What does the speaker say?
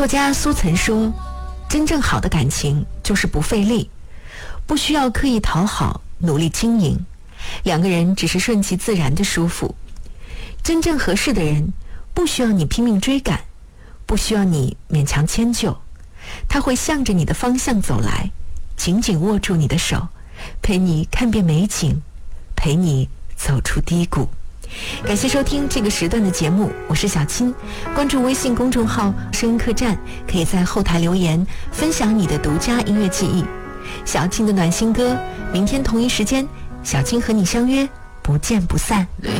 作家苏岑说，真正好的感情就是不费力，不需要刻意讨好，努力经营，两个人只是顺其自然的舒服。真正合适的人，不需要你拼命追赶，不需要你勉强迁就，他会向着你的方向走来，紧紧握住你的手，陪你看遍美景，陪你走出低谷。感谢收听这个时段的节目，我是小青。关注微信公众号声音客栈，可以在后台留言分享你的独家音乐记忆。小青的暖心歌，明天同一时间，小青和你相约，不见不散。